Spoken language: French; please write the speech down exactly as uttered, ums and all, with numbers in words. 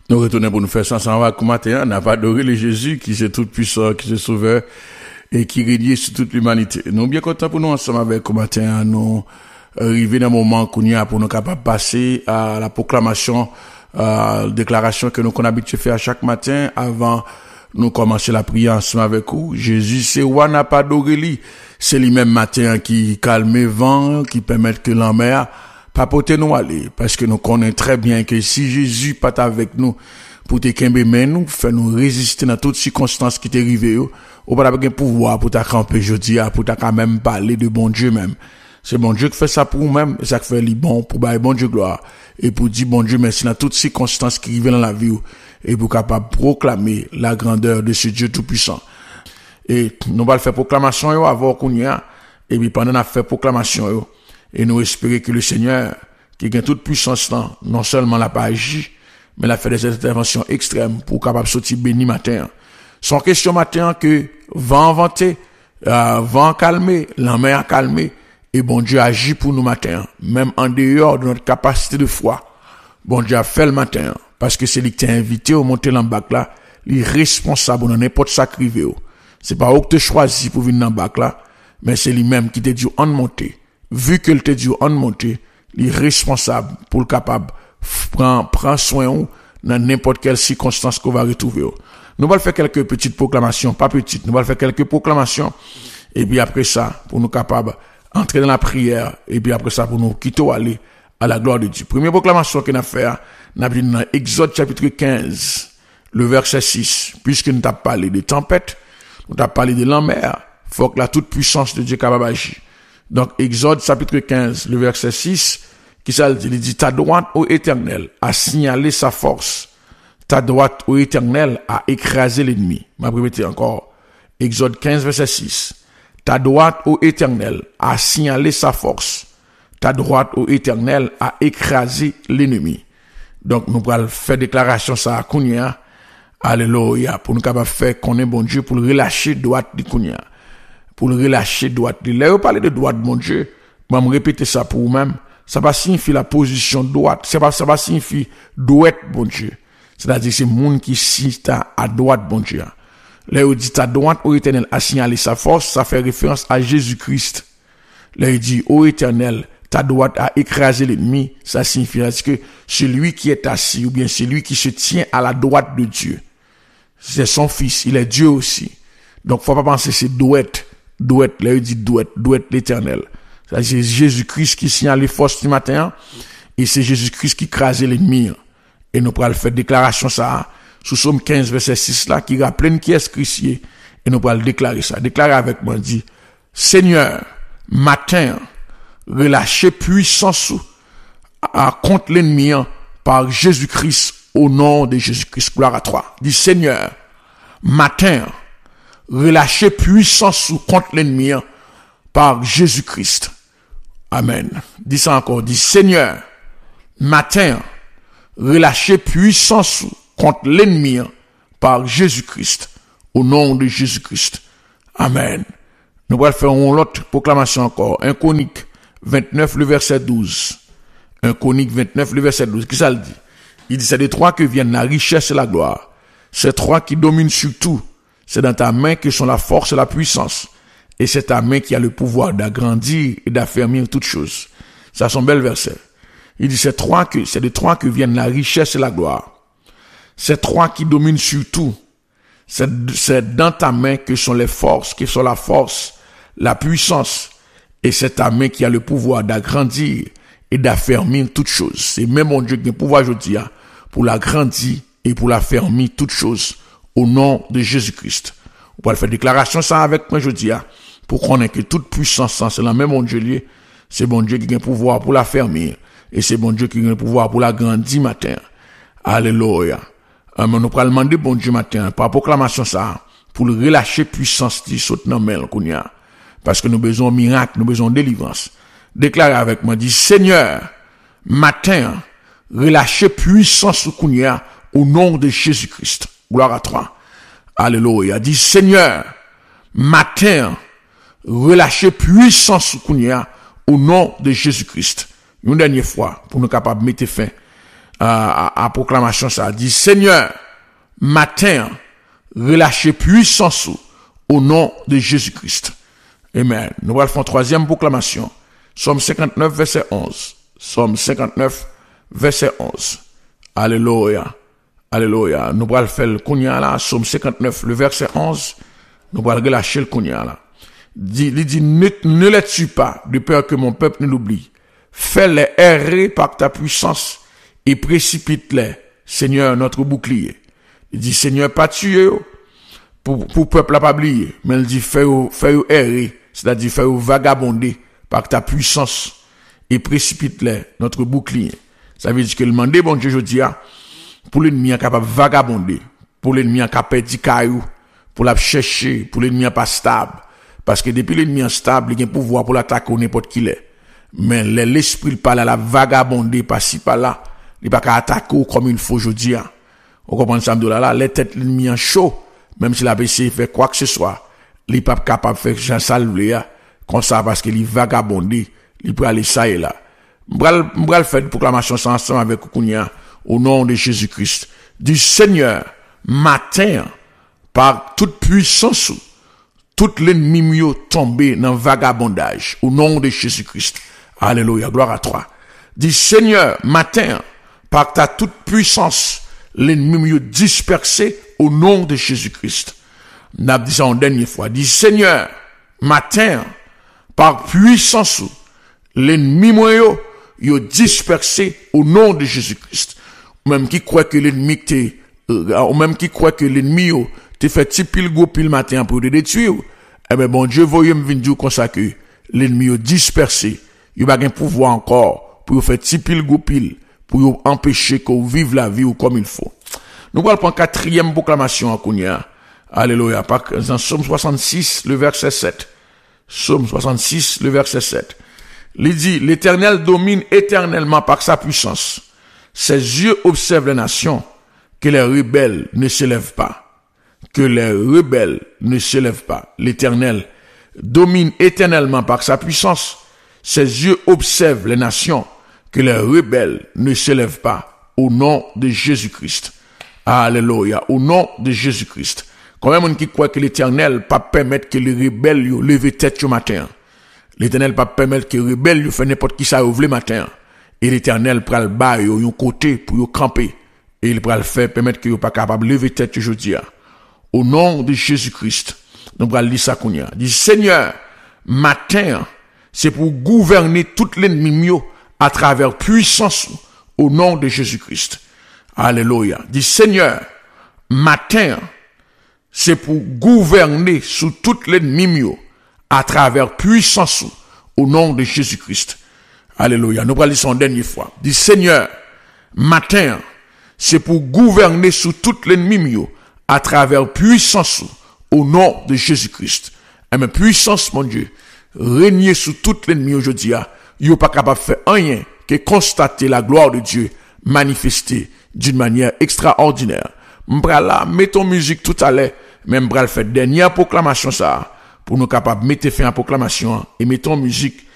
Nous retournons pour nous faire ça ensemble avec matin. On n'a pas adoré le Jésus qui est tout puissant, qui est sauveur et qui règne sur toute l'humanité. Nous sommes bien contents pour nous ensemble avec matin. Nous arriver dans un moment qu'on y a pour nous capables de passer à la proclamation, à la déclaration que nous qu'on habitué faire à chaque matin avant nous commencer la prière ensemble avec vous. Jésus, c'est roi, n'a pas adoré lui. C'est lui-même matin qui calme le vent, qui permet que la mer papoter nous aller, parce que nous connaissons très bien que si Jésus pas avec nous pour te kembe men nous, faire nous résister dans toutes circonstances qui t'est arrivé, ou pas avoir pouvoir pour ta camper jeudi, pour ta quand même parler de bon Dieu même. C'est bon Dieu qui fait ça pour nous-mêmes, et ça qui fait les bon, pour bailler bon Dieu gloire, et pour dire bon Dieu merci dans toutes circonstances qui arrivent dans la vie, et pour capable proclamer la grandeur de ce Dieu tout-puissant. Et nous allons faire proclamation yo avant qu'on y a, et puis pendant qu'on a fait proclamation yo, et nous espérons que le Seigneur, qui a toute puissance là, non seulement l'a pas agi, mais l'a fait des interventions extrêmes pour capable sortir béni matin. Sans question matin que vent inventé, euh, vent calmé, la mer calmé, et bon Dieu agit pour nous matin, même en dehors de notre capacité de foi. Bon Dieu a fait le matin, parce que c'est lui qui t'a invité au monter l'embarque là, il est responsable dans n'importe ça crivé. C'est pas eux que tu choisi pour venir dans l'embarque là, mais c'est lui-même qui t'a dit en monter. Vu que le t'a dit en monter, il est responsable pour le capable prend prend soin dans n'importe quelle circonstance qu'on va retrouver. Nous allons faire quelques petites proclamations, pas petites, nous allons faire quelques proclamations et puis après ça pour nous capables entrer dans la prière et puis après ça pour nous quitter aller à la gloire de Dieu. Première proclamation qu'on a fait, nous avons dans Exode chapitre quinze, le verset six, puisque nous avons parlé de tempête, nous avons parlé de la mer, faut que la toute puissance de Dieu capable agir. Donc, Exode, chapitre quinze, le verset six, qui ça dit, il dit, ta droite, ô Éternel, a signalé sa force. Ta droite, ô Éternel, a écrasé l'ennemi. M'a répété encore. Exode quinze, verset six. Ta droite, ô Éternel, a signalé sa force. Ta droite, ô Éternel, a écrasé l'ennemi. Donc, nous allons faire déclaration ça à Kounia. Alléluia. Pour nous capables faire qu'on est bon Dieu, pour relâcher droite de Kounia. Pour le relâcher droite. Là, vous parlez de droite, mon Dieu. Moi, me répéter ça pour vous-même. Ça va signifier la position droite. Ça va, ça va signifier droite, mon Dieu. C'est-à-dire, c'est monde qui cite à droite, mon Dieu. Là, vous dit, ta droite, ô Éternel, a signalé sa force. Ça fait référence à Jésus-Christ. Là, il dit, ô Éternel, ta droite a écrasé l'ennemi. Ça signifie que celui qui est assis, ou bien celui qui se tient à la droite de Dieu. C'est son fils. Il est Dieu aussi. Donc, faut pas penser c'est droite. Douette, là, il dit douette, douette l'éternel. C'est Jésus-Christ qui signale les forces du matin, et c'est Jésus-Christ qui crase l'ennemi. Et nous pourrons faire déclaration ça, sous Somme quinze, verset six là, qui rappelle qui est Christ, et nous pourrons déclarer ça. Déclarer avec moi, dit, Seigneur, matin, relâchez puissance à contre l'ennemi par Jésus-Christ, au nom de Jésus-Christ. Gloire à toi. Dit, Seigneur, matin, relâcher puissance contre l'ennemi par Jésus-Christ. Amen. Dis ça encore. Dis Seigneur, matin, relâcher puissance contre l'ennemi par Jésus-Christ. Au nom de Jésus-Christ. Amen. Nous allons faire une autre proclamation encore. un Chronique vingt-neuf, le verset douze. un Chronique vingt-neuf, le verset douze. Qui ça le dit? Il dit, c'est des trois que viennent la richesse et la gloire. C'est trois qui dominent sur tout. C'est dans ta main que sont la force et la puissance. Et c'est ta main qui a le pouvoir d'agrandir et d'affermir toutes choses. Ça, c'est un bel verset. Il dit, c'est trois que, c'est de trois que viennent la richesse et la gloire. C'est trois qui dominent sur tout. C'est, c'est dans ta main que sont les forces, qui sont la force, la puissance. Et c'est ta main qui a le pouvoir d'agrandir et d'affermir toutes choses. C'est même mon Dieu qui a le pouvoir, je dis, pour l'agrandir et pour l'affermir toutes choses. Au nom de Jésus-Christ. On va faire déclaration ça avec moi, je dis, pour qu'on ait que toute puissance, c'est la même bon Dieu, c'est bon Dieu qui a le pouvoir pour la fermer, et c'est bon Dieu qui a le pouvoir pour la grandir matin. Alléluia. Amen. Nous allons demander bon Dieu matin, par proclamation ça, pour le relâcher puissance qui saute dans le qu'on y a. Parce que nous besoin de miracle, nous besoin de délivrance. Déclarez avec moi, dit, Seigneur, matin, relâchez puissance qu'on y a, au nom de Jésus-Christ. Gloire à toi. Alléluia. Dit Seigneur, matin, relâchez puissance qu'on y a au nom de Jésus-Christ. Une dernière fois, pour nous capables de mettre fin à, à proclamation ça. Dit, Seigneur, matin, relâchez puissance au nom de Jésus-Christ. Amen. Nous allons faire une troisième proclamation. Somme cinquante-neuf, verset onze. Somme cinquante-neuf, verset onze. Alléluia. Alléluia. Nous allons faire le kounia là. Somme cinquante-neuf, le verset onze. Nous allons relâcher le kounia là. Il dit, ne, ne les tue pas, de peur que mon peuple ne l'oublie. Fais-les errer par ta puissance et précipite-les, Seigneur, notre bouclier. Il dit, Seigneur, pas tuer pour, pour peuple à pas oublier, mais il dit, fais-le fais errer, c'est-à-dire fais-le vagabonder par ta puissance et précipite-les, notre bouclier. Ça veut dire que le mandé, bon Dieu, je dis, pour l'ennemi capable de vagabonder, pour l'ennemi capable de caillou, pour la chercher, pour l'ennemi pas stable. Parce que depuis l'ennemi est stable, il a un pouvoir pour l'attaquer n'importe qui l'est. Mais l'esprit parle à la vagabonder par-ci par-là, il pas qu'à attaquer comme il faut aujourd'hui. On comprend ça là là, les têtes l'ennemi en chaud, même si la P C fait quoi que ce soit, il pas capable de faire Jean Salvé comme ça parce qu'il vagabonder, il peut aller ça et là. M'bral m'bral faire une proclamation ensemble avec Kounia au nom de Jésus-Christ. Du Seigneur, matin, par toute puissance, tout l'ennemi mieux tombé dans le vagabondage au nom de Jésus-Christ. Alléluia, gloire à toi. Dis Seigneur, matin, par ta toute puissance, l'ennemi mieux dispersé au nom de Jésus-Christ. N'a dit ça en dernière fois. Dis Seigneur, matin, par puissance, l'ennemi mieux yo dispersé au nom de Jésus-Christ. Ou même qui croit que l'ennemi t'est, ou même qui croit que l'ennemi yo te fait ti pile go pile matin pour te détruire. Eh ben bon Dieu voyez me venir comme ça que l'ennemi yo dispersé, il pas gain pouvoir encore pour faire ti pile go pile pour empêcher que vous vive la vie ou comme il faut. Nous allons prendre quatrième proclamation en Kounia. Alléluia. Dans Somme soixante-six, le verset sept. Somme soixante-six, le verset sept. Il dit, l'Éternel domine éternellement par sa puissance. Ses yeux observent les nations, que les rebelles ne s'élèvent pas. Que les rebelles ne s'élèvent pas. L'Éternel domine éternellement par sa puissance. Ses yeux observent les nations, que les rebelles ne s'élèvent pas. Au nom de Jésus-Christ. Alléluia. Au nom de Jésus-Christ. Quand même, on qui croit que l'Éternel pas permettre que les rebelles lèvent tête au matin. L'Éternel pas permettre que les rebelles fassent n'importe qui ça ouvre le matin. Et l'Éternel prend le bas yo un côté pour yo camper. Et il prend le faire permettre que yo pas capable lever tête aujourd'hui. Au nom de Jésus-Christ. Nous allons lire ça qu'on y a. Dit Seigneur, matin, c'est pour gouverner toute l'ennemi à travers puissance au nom de Jésus-Christ. Alléluia. Dit Seigneur, matin, c'est pour gouverner sous toute l'ennemi à travers puissance au nom de Jésus-Christ. Alléluia. Nous allons lire ça une dernière fois. Dit Seigneur, matin, c'est pour gouverner sous toute l'ennemi à travers puissance au nom de Jésus-Christ. Et mais puissance, mon Dieu, régner sous toute l'ennemi aujourd'hui, il n'est pas capable de faire rien que constater la gloire de Dieu manifestée d'une manière extraordinaire. M'bral là, mettons musique tout à l'heure, mais m'bral fait dernière proclamation ça, pour nous capables de mettre fin à la proclamation, et mettons musique